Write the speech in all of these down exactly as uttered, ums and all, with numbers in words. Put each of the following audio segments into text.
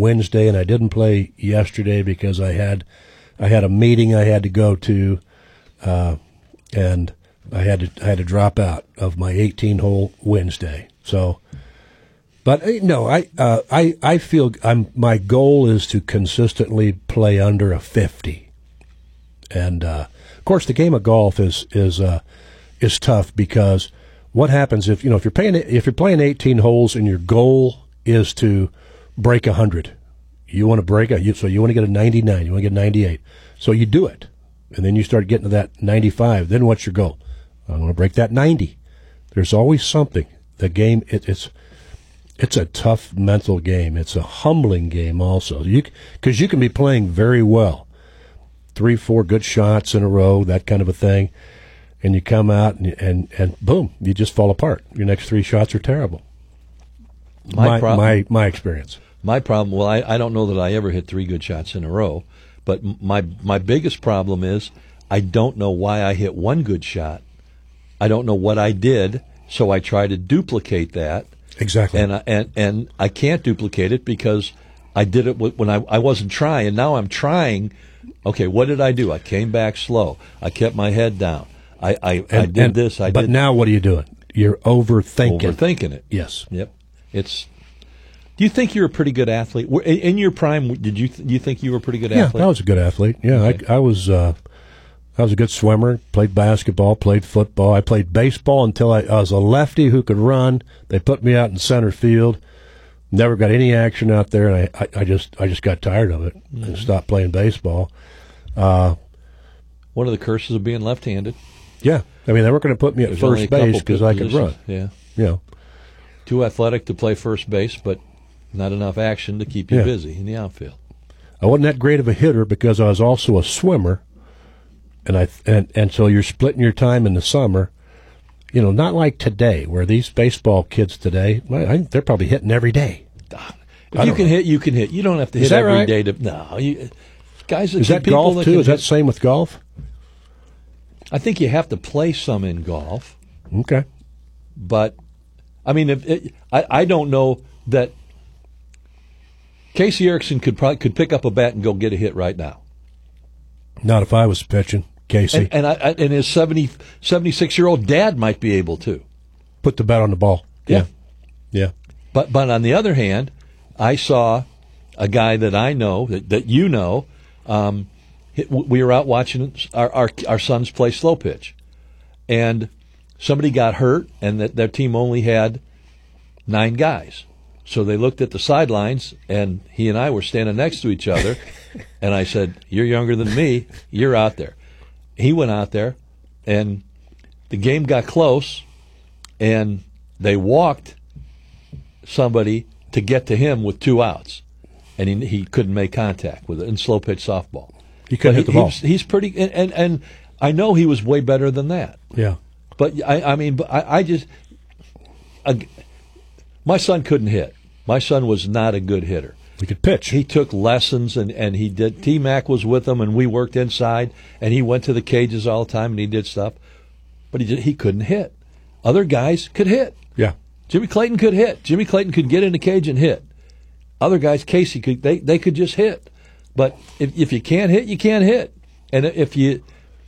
Wednesday, and I didn't play yesterday because I had I had a meeting I had to go to, uh, and I had to I had to drop out of my eighteen hole Wednesday. So, but no, I uh, I I feel I'm my goal is to consistently play under a fifty, and uh, of course the game of golf is is uh, is tough because what happens if you know if you're playing if you're playing eighteen holes and your goal is to break a hundred, you want to break a so you want to get a ninety-nine, you want to get a ninety-eight, so you do it, and then you start getting to that ninety-five. Then what's your goal? I want to break that ninety. There's always something. The game, it, it's it's a tough mental game. It's a humbling game also. You because you can be playing very well, three, four good shots in a row, that kind of a thing, and you come out and and, and boom, you just fall apart. Your next three shots are terrible. My my, problem, my my experience. My problem. Well, I, I don't know that I ever hit three good shots in a row, but my my biggest problem is I don't know why I hit one good shot. I don't know what I did, so I try to duplicate that. Exactly. And I, and and I can't duplicate it because I did it when I I wasn't trying. Now I'm trying. Okay, what did I do? I came back slow. I kept my head down. I I, and, I did and, this. I but did. now what are you doing? You're overthinking. Overthinking it. Yes. Yep. It's. Do you think you're a pretty good athlete? In your prime, did you do you think you were a pretty good yeah, athlete? Yeah, I was a good athlete. Yeah, okay. I I was. Uh, I was a good swimmer, played basketball, played football. I played baseball until I, I was a lefty who could run. They put me out in center field. Never got any action out there, and I, I, I just I just got tired of it mm-hmm. and stopped playing baseball. Uh, One of the curses of being left-handed. Yeah. I mean, they weren't going to put me at There's first base because I could run. Yeah. You know. Too athletic to play first base, but not enough action to keep you yeah. busy in the outfield. I wasn't that great of a hitter because I was also a swimmer. And I and, and so you're splitting your time in the summer, you know, not like today where these baseball kids today, I, they're probably hitting every day. If you can know. hit, you can hit. You don't have to hit Is that every right? day. To, no, you, guys. Is that people golf that too? Is that hit, the same with golf? I think you have to play some in golf. Okay, but I mean, if it, I I don't know that Casey Erickson could probably could pick up a bat and go get a hit right now. Not if I was pitching. Casey. And and, I, and his seventy, seventy-six-year-old dad might be able to. Put the bat on the ball. Yeah. Yeah. But but on the other hand, I saw a guy that I know, that, that you know, um, we were out watching our, our our sons play slow pitch. And somebody got hurt, and that their team only had nine guys. So they looked at the sidelines, and he and I were standing next to each other. And I said, "You're younger than me. You're out there." He went out there, and the game got close, and they walked somebody to get to him with two outs, and he he couldn't make contact with it in slow pitch softball. He couldn't hit the he, ball. He's, he's pretty, and, and and I know he was way better than that. Yeah, but I I mean, I, I just I, my son couldn't hit. My son was not a good hitter. He could pitch. He took lessons, and, and he did. T-Mac was with him, and we worked inside, and he went to the cages all the time, and he did stuff. But he just, he couldn't hit. Other guys could hit. Yeah. Jimmy Clayton could hit. Jimmy Clayton could get in the cage and hit. Other guys, Casey, could they, they could just hit. But if if you can't hit, you can't hit. And if you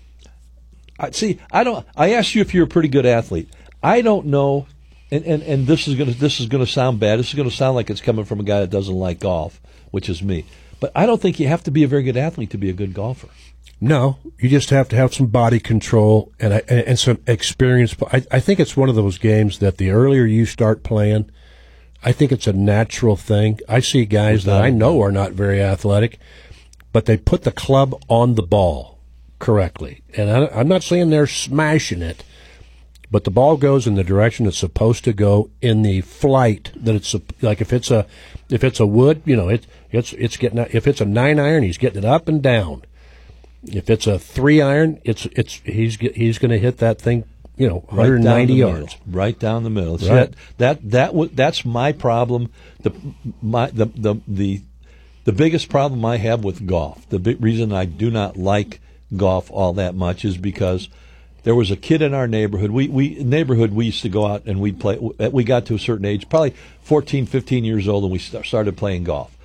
I, see, I don't. I asked you if you're a pretty good athlete. I don't know. And, and, and this is gonna this is gonna sound bad. This is gonna sound like it's coming from a guy that doesn't like golf, which is me. But I don't think you have to be a very good athlete to be a good golfer. No, you just have to have some body control and and, and some experience. I, I think it's one of those games that the earlier you start playing, I think it's a natural thing. I see guys that I know are not very athletic, but they put the club on the ball correctly. And I, I'm not saying they're smashing it, but the ball goes in the direction it's supposed to go in the flight that it's like. If it's a if it's a wood, you know, it it's it's getting if it's a nine iron, he's getting it up and down. If it's a three iron, it's it's he's he's going to hit that thing, you know, one hundred ninety right yards, right down the middle. See, right. That that that w- that's my problem. The my the the the the biggest problem I have with golf. The big reason I do not like golf all that much is because there was a kid in our neighborhood. We we neighborhood we used to go out and we'd play. We got to a certain age, probably fourteen, fifteen years old, and we st- started playing golf.